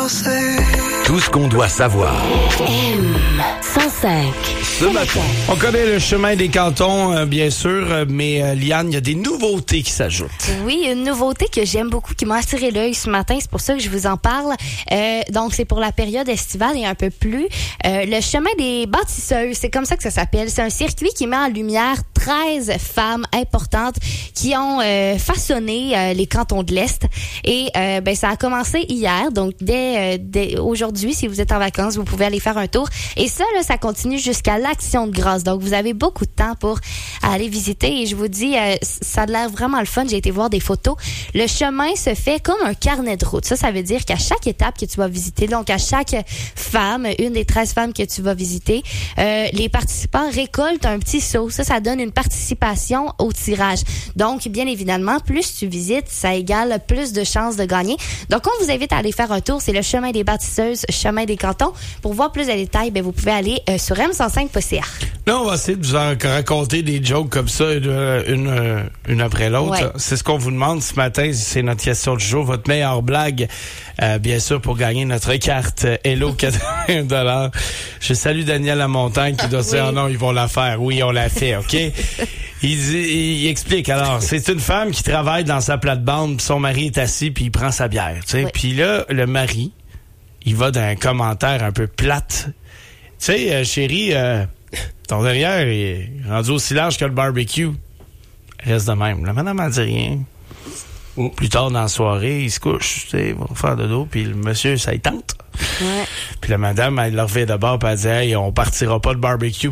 Tout ce qu'on doit savoir. M105. Ce matin. On connaît le chemin des cantons, bien sûr, mais Liane, il y a des nouveautés qui s'ajoutent. Oui, une nouveauté que j'aime beaucoup, qui m'a attiré l'œil ce matin, c'est pour ça que je vous en parle. Donc, c'est pour la période estivale et un peu plus. Le chemin des bâtisseuses, c'est comme ça que ça s'appelle. C'est un circuit qui met en lumière 13 femmes importantes qui ont façonné les cantons de l'Est. Et ça a commencé hier, donc dès aujourd'hui, si vous êtes en vacances, vous pouvez aller faire un tour. Et ça, là, ça continue jusqu'à l'Action de grâce. Donc, vous avez beaucoup de temps pour aller visiter. Et je vous dis, ça a l'air vraiment le fun. J'ai été voir des photos. Le chemin se fait comme un carnet de route. Ça veut dire qu'à chaque étape que tu vas visiter, donc à chaque femme, une des 13 femmes que tu vas visiter, les participants récoltent un petit saut. Ça donne une participation au tirage. Donc, bien évidemment, plus tu visites, ça égale plus de chances de gagner. Donc, on vous invite à aller faire un tour. C'est le chemin des bâtisseuses, chemin des cantons. Pour voir plus de détails, vous pouvez aller sur m105.ca. Là, on va essayer de vous raconter des jokes comme ça, une après l'autre. Ouais. C'est ce qu'on vous demande ce matin. C'est notre question du jour. Votre meilleure blague, bien sûr, pour gagner notre carte Hello $80. Je salue Daniel Lamontagne qui doit dire, non, ils vont la faire. Oui, on l'a fait, OK? Il explique. Alors, c'est une femme qui travaille dans sa plate-bande, puis son mari est assis, puis il prend sa bière. Tu sais. Oui. Puis là, le mari, il va d'un commentaire un peu plate. Tu sais, chérie, ton derrière est rendu aussi large que le barbecue. Reste de même. La madame n'a dit rien. Plus tard dans la soirée, il se couche, tu sais, il va faire dodo, puis le monsieur, ça y tente. Ouais. Puis la madame, elle le refait d'abord, puis elle dit, hey, on partira pas de barbecue